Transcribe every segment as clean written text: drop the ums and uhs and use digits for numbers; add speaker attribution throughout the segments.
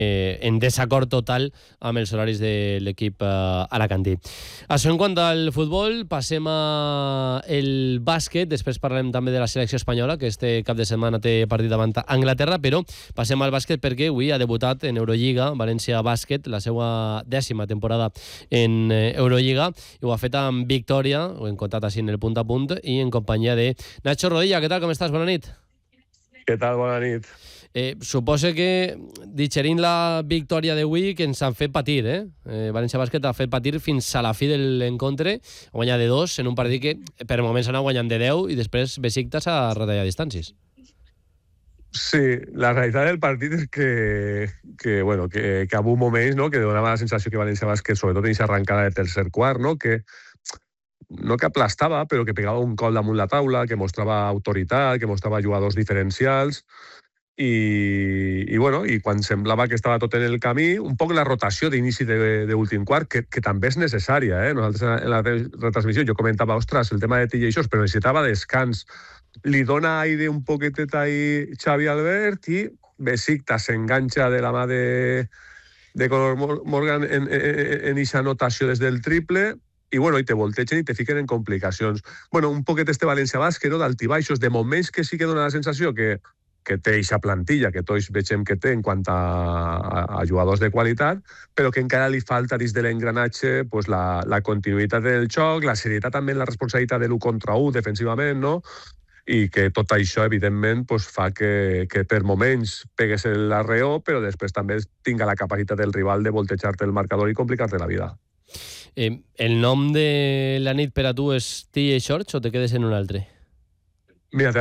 Speaker 1: en desacord total amb els horaris de l'equip alacantí. Això en quant al futbol, passem al bàsquet, després parlarem també de la selecció espanyola, que este cap de setmana té partit davant Anglaterra, però passem al bàsquet perquè avui ha debutat en Eurolliga, València Bàsquet, la seva 10ª temporada en Eurolliga, i ho ha fet amb victòria, ho hem contat així en el punt a punt, i en companyia de Nacho Rodilla. Què tal, com estàs? Bona nit.
Speaker 2: Què tal? Bona nit.
Speaker 1: Suposo que digerint la victòria d'avui que ens han fet patir, València Bàsquet ha fet patir fins a la fi de l'encontre, ha guanyat de 2 en un partit que per moments anava guanyant de 10 i després Besiktas a retallar distàncies.
Speaker 2: Sí, la realitat del partit és que hubo moments, no?, que donava la sensació que València Bàsquet, sobretot en aquesta arrancada de tercer quart, no?, que aplastava, però que pegava un col damunt la taula, que mostrava autoritat, que mostrava jugadors diferencials, i quan semblava que estava tot en el camí, un poc la rotació d'inici d'últim quart, que també és necessària. Nosaltres en la retransmissió jo comentava, ostres, el tema de TJ Shorts, però necessitava descans. Li dona aire un poquetet ahí Xavi Albert i Besiktas s'enganxa de la mà de Conor Morgan en aquesta anotació des del triple, i te voltegen i te fiquen en complicacions. Un poquet este València Bàsquet, d'altibaixos, de moments que sí que dona la sensació que té aquesta plantilla, que tots veiem que té en quant a jugadors de qualitat, però que encara li falta dins de l'engranatge la continuïtat del joc, la serietat també en la responsabilitat de l'1 contra 1 defensivament, no? I que tot això, evidentment, fa que per moments pegues l'arreó, però després també tinga la capacitat del rival de voltejar-te el marcador i complicar-te la vida.
Speaker 1: El nom de la nit per a tu és TJ Shorts o te quedes en un altre?
Speaker 2: Mira,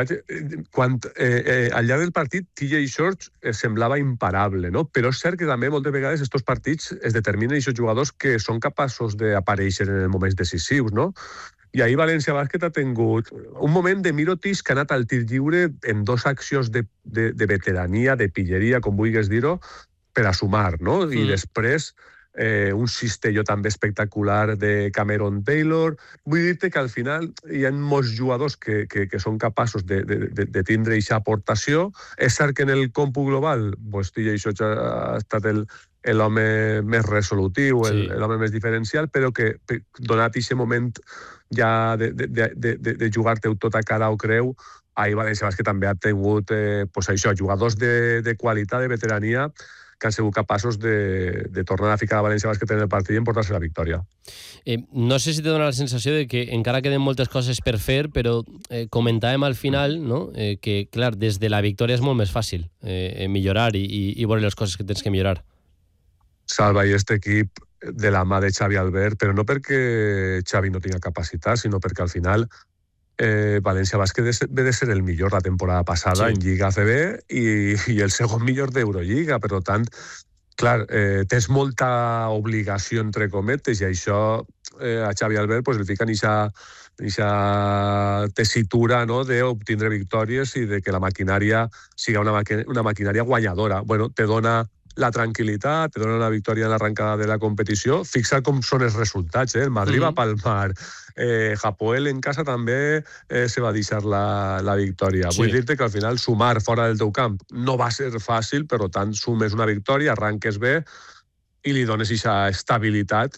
Speaker 2: al llarg del partit TJ Shorts semblava imparable, no? Però és cert que també moltes vegades aquests partits es determinen aquests jugadors que són capaços d'aparèixer en els moments decisius, no? I ahir València Bàsquet ha tingut un moment de Mirotic que ha anat al tir lliure en 2 accions de veterania, de pilleria, com vulguis dir-ho, per a sumar, no? I després un cistelló també espectacular de Cameron Taylor. Vull dir-te que al final hi ha molts jugadors que són capaços de tindre aquesta aportació. És cert que en el còmput global TJ Shorts ha estat l'home més resolutiu, l'home més diferencial, però que donat aquest moment ja de jugar-te tot a cara o creu, ahir València Bàsquet també ha tingut jugadors de qualitat, de veterania, que han sigut capaços de tornar a ficar a València Bàsquet en el partit i emportar-se la victòria.
Speaker 1: No sé si te dona la sensació de que encara queden moltes coses per fer, però comentàvem al final, no?, que, clar, des de la victòria és molt més fàcil millorar i veure les coses que tens que millorar.
Speaker 2: Salva i aquest equip de la mà de Xavi Albert, però no perquè Xavi no tinga capacitat, sinó perquè al final València Bàsquet ve de ser el millor la temporada passada en Lliga ACB i el segon millor d'Eurolliga. Per tant, clar, tens molta obligació, entre cometes, i això a Xavi Albert li fica en aquesta tessitura, no?, d'obtindre victòries i de que la maquinària siga una maquinària guanyadora. Te dona la tranquil·litat, te dona una victòria en l'arrencada de la competició. Fixa com són els resultats, El Madrid va palmar, Hapoel en casa també se va deixar la victòria. Vull dir-te que al final sumar fora del teu camp no va ser fàcil, per tant sumes una victòria, arranques bé i li dones aquesta estabilitat,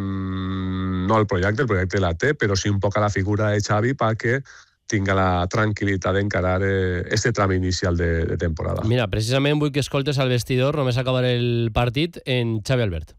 Speaker 2: no al projecte, el projecte la té, però sí un poc a la figura de Xavi perquè tinga la tranquil·litat d'encarar este tram inicial de temporada.
Speaker 1: Mira, precisament vull que escoltes al vestidor, només acabar el partit, en Xavi Albert.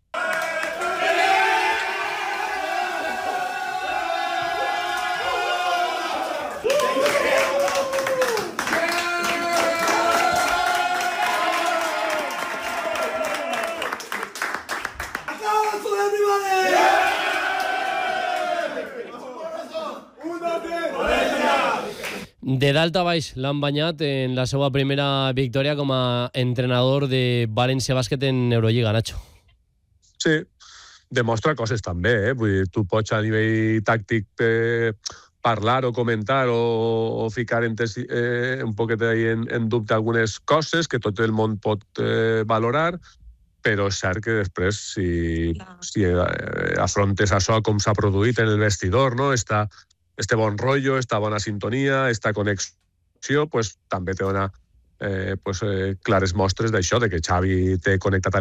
Speaker 1: De dalt a baix l'han banyat en la seva primera victòria com a entrenador de València Bàsquet en Eurolliga, Nacho.
Speaker 2: Sí, demostra coses també, Vull dir, tu pots a nivell tàctic parlar o comentar o ficar un poquet en dubte algunes coses que tot el món pot valorar, però és cert que després si afrontes això com s'ha produït en el vestidor, no? Este bon rotllo, esta bona sintonia, esta connexió, pues també te dona clares mostres d'això, de que Xavi té connectat